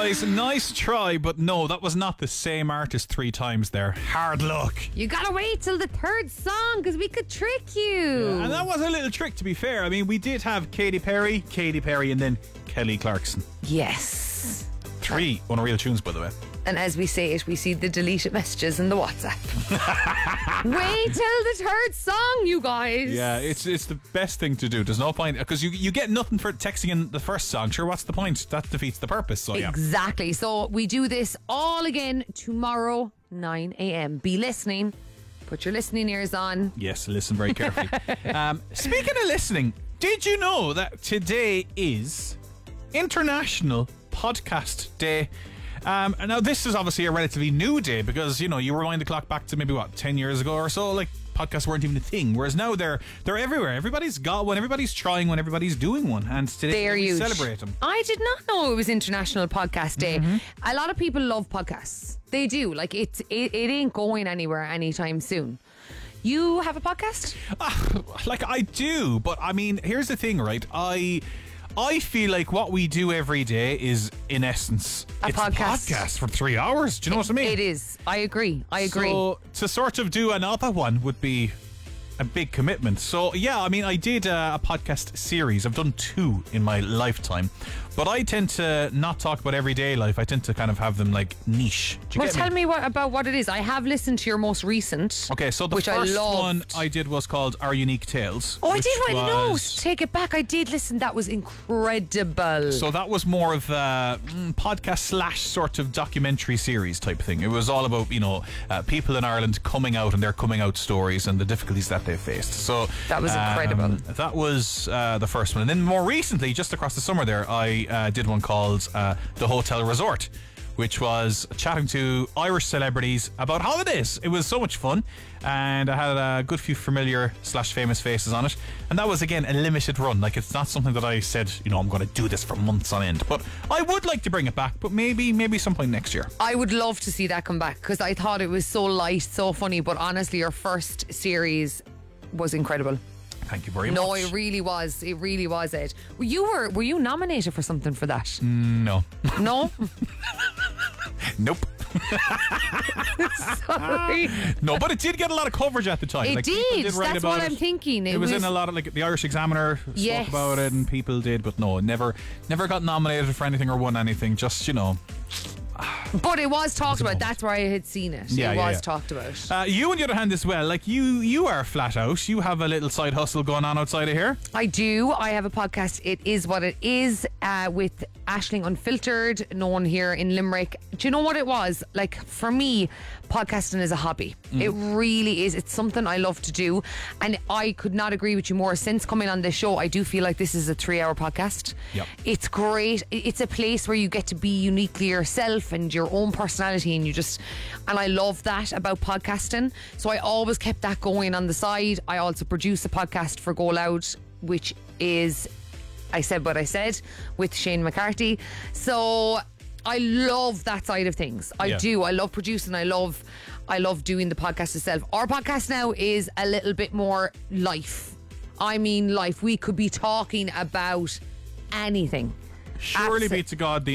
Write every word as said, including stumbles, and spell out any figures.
guys, nice try, but no, that was not the same artist three times there. Hard luck. You gotta wait till the third song because we could trick you. Yeah, and that was a little trick, to be fair. I mean, we did have Katy Perry, Katy Perry, and then Kelly Clarkson. Yes. Three unreal tunes, by the way. And as we say it, we see the deleted messages in the WhatsApp. Wait till the third song, you guys. Yeah, it's it's the best thing to do. There's no point, because you you get nothing for texting in the first song. Sure, what's the point? That defeats the purpose. So yeah. Exactly. So we do this all again tomorrow, nine a.m. Be listening. Put your listening ears on. Yes, listen very carefully. um, speaking of listening, did you know that today is International Podcast Day? Um, and now this is obviously a relatively new day because, you know, you rewind the clock back to maybe what, ten years ago or so, like podcasts weren't even a thing, whereas now they're they're everywhere. Everybody's got one, everybody's trying one, everybody's doing one, and today they're we huge. Celebrate them. I did not know it was International Podcast Day. Mm-hmm. A lot of people love podcasts. They do. Like it, it, it ain't going anywhere anytime soon. You have a podcast? Uh, like I do, but I mean, here's the thing, right? I I feel like what we do every day is, in essence, a it's podcast. a podcast for three hours. Do you know what I mean? It is. I agree. I agree. So to sort of do another one would be a big commitment. So yeah, I mean, I did uh, a podcast series. I've done two in my lifetime, but I tend to not talk about everyday life. I tend to kind of have them like niche. Do you Well, get tell me? me what, about what it is. I have listened to your most recent. Okay, so the which I first loved. one I did was called Our Unique Tales. Oh, I which did. Wait, no, was- take it back. I did listen. That was incredible. So that was more of a mm, podcast slash sort of documentary series type thing. It was all about, you know, uh, people in Ireland coming out and their coming out stories and the difficulties that they faced. So That was incredible. Um, that was uh, the first one. And then more recently, just across the summer there, I uh, did one called uh, The Hotel Resort, which was chatting to Irish celebrities about holidays. It was so much fun, and I had a good few familiar slash famous faces on it. And that was, again, a limited run. Like, it's not something that I said, you know, I'm going to do this for months on end. But I would like to bring it back, but maybe, maybe some point next year. I would love to see that come back because I thought it was so light, so funny. But honestly, your first series was incredible. Thank you very No, much. it really was. It really was, Ed. You were were you nominated for something for that? No. No? Nope. Sorry. No, but it did get a lot of coverage at the time. It Like, people did. write That's about what it. I'm thinking. It, It was, was- in a lot of, like, the Irish Examiner Yes. spoke about it, and people did, but no, never, never got nominated for anything or won anything. Just, you know. But it was talked a about. moment. That's where I had seen it. Yeah, it yeah, was yeah. talked about. Uh, you, on the other hand, as well, like you, you are flat out. You have a little side hustle going on outside of here. I do. I have a podcast. It is what it is uh, with Aisling Unfiltered, known here in Limerick. Do you know what it was? Like, for me, podcasting is a hobby. Mm. It really is. It's something I love to do. And I could not agree with you more. Since coming on this show, I do feel like this is a three hour podcast. Yep. It's great. It's a place where you get to be uniquely yourself and your own personality, and you just, and I love that about podcasting. So I always kept that going on the side. I also produce a podcast for Go Loud, which is I Said What I Said with Shane McCarthy. So I love that side of things. I Yeah. do. I love producing. I love I love doing the podcast itself. Our podcast now is a little bit more life. I mean life. We could be talking about anything. Surely Abso- be to God the